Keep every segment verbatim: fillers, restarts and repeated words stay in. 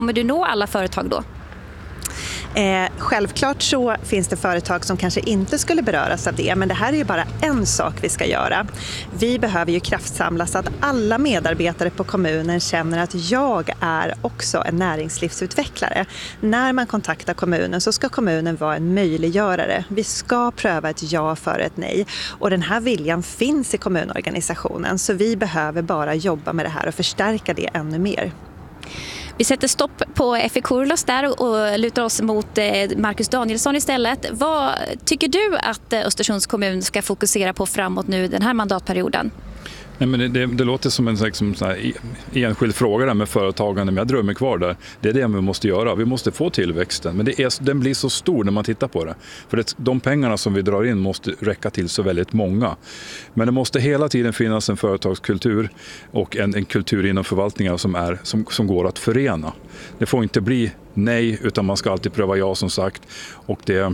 Kommer du nå alla företag då? Eh, självklart så finns det företag som kanske inte skulle beröras av det, men det här är ju bara en sak vi ska göra. Vi behöver ju kraftsamla så att alla medarbetare på kommunen känner att jag är också en näringslivsutvecklare. När man kontaktar kommunen så ska kommunen vara en möjliggörare. Vi ska pröva ett ja för ett nej, och den här viljan finns i kommunorganisationen, så vi behöver bara jobba med det här och förstärka det ännu mer. Vi sätter stopp på F I Kurlos där och lutar oss mot Marcus Danielsson istället. Vad tycker du att Östersunds kommun ska fokusera på framåt nu den här mandatperioden? Nej, men det, det, det låter som en liksom, så här, enskild fråga där med företagande, men jag drömmer kvar där. Det är det vi måste göra. Vi måste få tillväxten, men det är, den blir så stor när man tittar på det. För det, de pengarna som vi drar in måste räcka till så väldigt många. Men det måste hela tiden finnas en företagskultur och en, en kultur inom förvaltningar som, är, som, som går att förena. Det får inte bli nej, utan man ska alltid pröva ja, som sagt. Och det,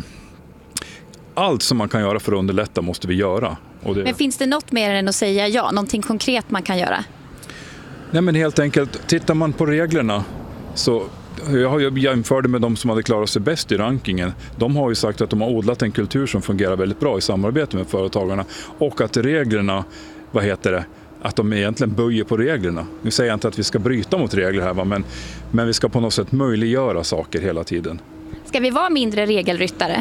allt som man kan göra för att underlätta måste vi göra. Det... Men finns det något mer än att säga ja? Någonting konkret man kan göra? Nej, men helt enkelt, tittar man på reglerna så... Jag har ju jämfört med de som hade klarat sig bäst i rankingen. De har ju sagt att de har odlat en kultur som fungerar väldigt bra i samarbete med företagarna. Och att reglerna, vad heter det, att de egentligen böjer på reglerna. Nu säger jag inte att vi ska bryta mot regler här, va? Men, men vi ska på något sätt möjliggöra saker hela tiden. Ska vi vara mindre regelryttare?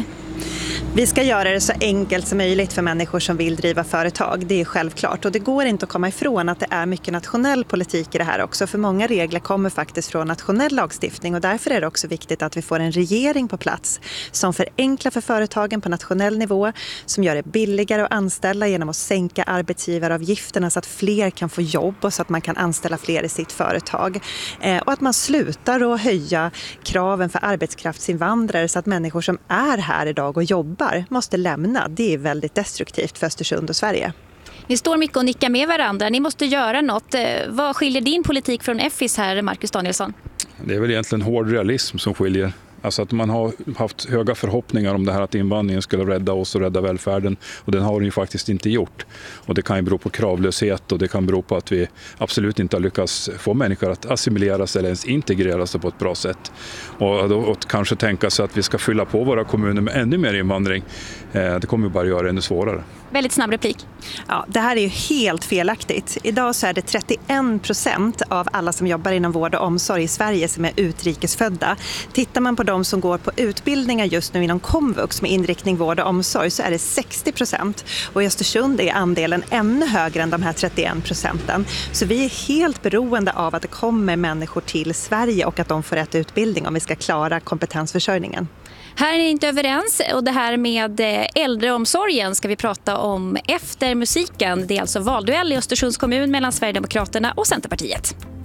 Vi ska göra det så enkelt som möjligt för människor som vill driva företag. Det är självklart, och det går inte att komma ifrån att det är mycket nationell politik i det här också. För många regler kommer faktiskt från nationell lagstiftning, och därför är det också viktigt att vi får en regering på plats som förenklar för företagen på nationell nivå, som gör det billigare att anställa genom att sänka arbetsgivaravgifterna så att fler kan få jobb och så att man kan anställa fler i sitt företag. Eh, och att man slutar att höja kraven för arbetskraftsinvandrare så att människor som är här idag och jobbar måste lämna. Det är väldigt destruktivt för Östersund och Sverige. Ni står mycket och nickar med varandra. Ni måste göra något. Vad skiljer din politik från F I S här, Marcus Danielsson? Det är väl egentligen hård realism som skiljer. Alltså att man har haft höga förhoppningar om det här att invandringen skulle rädda oss och rädda välfärden, och den har den ju faktiskt inte gjort. Och det kan ju bero på kravlöshet, och det kan bero på att vi absolut inte har lyckats få människor att assimileras eller ens integreras på ett bra sätt. Och, då, och kanske tänka sig att vi ska fylla på våra kommuner med ännu mer invandring. Eh, det kommer ju bara göra det ännu svårare. Väldigt snabb replik. Ja, det här är ju helt felaktigt. Idag så är det trettioen procent av alla som jobbar inom vård och omsorg i Sverige som är utrikesfödda. Tittar man på de som går på utbildningar just nu inom komvux med inriktning vård och omsorg så är det sextio procent. Och i Östersund är andelen ännu högre än de här trettioen procenten. Så vi är helt beroende av att det kommer människor till Sverige och att de får rätt utbildning om vi ska klara kompetensförsörjningen. Här är ni inte överens, och det här med äldreomsorgen ska vi prata om efter musiken. Det är alltså valduell i Östersunds kommun mellan Sverigedemokraterna och Centerpartiet.